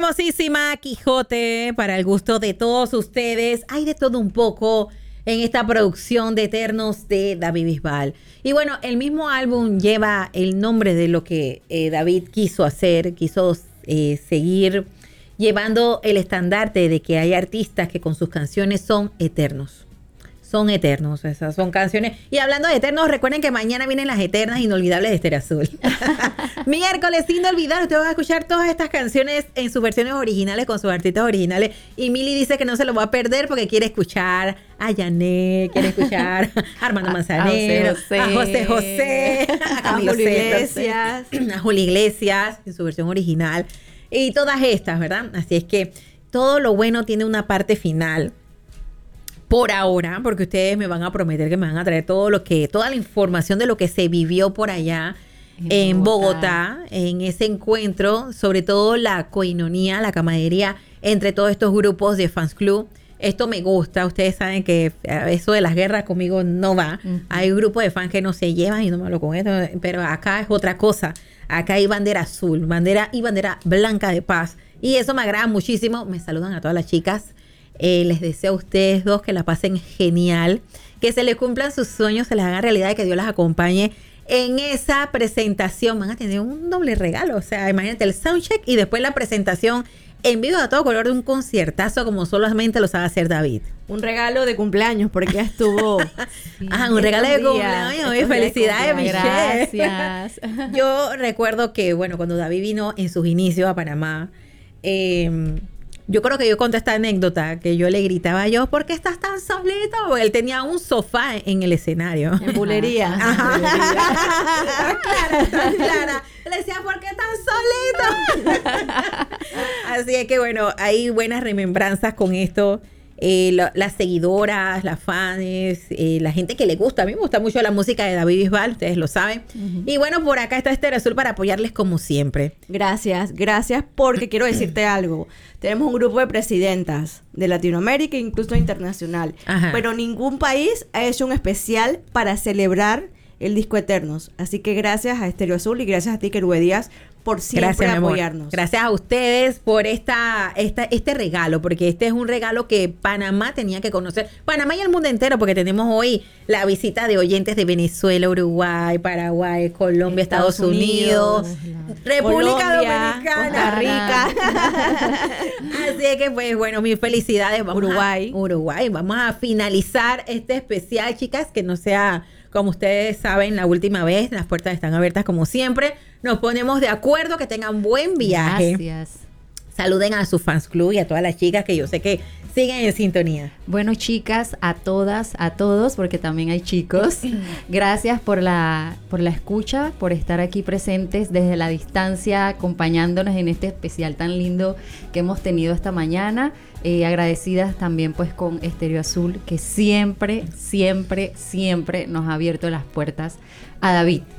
famosísima Quijote para el gusto de todos ustedes. Hay de todo un poco en esta producción de Eternos de David Bisbal. Y bueno, el mismo álbum lleva el nombre de lo que David quiso hacer, quiso seguir llevando el estandarte de que hay artistas que con sus canciones son eternos. Son eternos, esas son canciones. Y hablando de eternos, recuerden que mañana vienen las eternas inolvidables de Estéreo Azul. Miércoles inolvidable, ustedes van a escuchar todas estas canciones en sus versiones originales, con sus artistas originales. Y Mili dice que no se lo va a perder porque quiere escuchar a Yané, quiere escuchar a Armando Manzanero, a José José, a Camilo Julio Iglesias, a Julio Iglesias en su versión original. Y todas estas, ¿verdad? Así es que todo lo bueno tiene una parte final. Por ahora, porque ustedes me van a prometer que me van a traer toda la información de lo que se vivió por allá en Bogotá, en ese encuentro, sobre todo la coinonía, la camaradería entre todos estos grupos de fans club. Esto me gusta, ustedes saben que eso de las guerras conmigo no va. Hay grupos de fans que no se llevan y no me hablo con esto, pero acá es otra cosa. Acá hay bandera azul, bandera blanca de paz. Y eso me agrada muchísimo. Me saludan a todas las chicas. Les deseo a ustedes dos que la pasen genial, que se les cumplan sus sueños, se les haga realidad y que Dios las acompañe en esa presentación. Van a tener un doble regalo, o sea, imagínate el soundcheck y después la presentación en vivo a todo color de un conciertazo como solamente lo sabe hacer David. Un regalo de cumpleaños porque ya estuvo. Sí, un regalo de cumpleaños. Felicidades, Michelle. Gracias. Yo recuerdo que, bueno, cuando David vino en sus inicios a Panamá, yo creo que yo conté esta anécdota que yo le gritaba a yo, ¿por qué estás tan solito? Porque él tenía un sofá en el escenario. En bulería. Tan clara. Le decía, ¿por qué tan solito? Así es que bueno, hay buenas remembranzas con esto. Las seguidoras, las fans, la gente que le gusta. A mí me gusta mucho la música de David Bisbal, ustedes lo saben. Y bueno, por acá está Estéreo Azul para apoyarles como siempre. Gracias porque quiero decirte algo. Tenemos un grupo de presidentas de Latinoamérica, incluso internacional. Ajá. Pero ningún país ha hecho un especial para celebrar el disco Eternos. Así que gracias a Estéreo Azul y gracias a ti, Kerube Díaz, por siempre apoyarnos. Gracias a ustedes por este regalo, porque este es un regalo que Panamá tenía que conocer. Panamá y el mundo entero, porque tenemos hoy la visita de oyentes de Venezuela, Uruguay, Paraguay, Colombia, Estados Unidos, República Dominicana, Costa Rica. Así es que, pues, bueno, mis felicidades. Uruguay. Vamos a finalizar este especial, chicas, que no sea... Como ustedes saben, la última vez, las puertas están abiertas como siempre. Nos ponemos de acuerdo, que tengan buen viaje. Gracias. Saluden a su fans club y a todas las chicas que yo sé que siguen en sintonía. Bueno, chicas, a todas, a todos, porque también hay chicos. Gracias por la escucha, por estar aquí presentes desde la distancia, acompañándonos en este especial tan lindo que hemos tenido esta mañana. Agradecidas también pues con Estéreo Azul, que siempre nos ha abierto las puertas a David.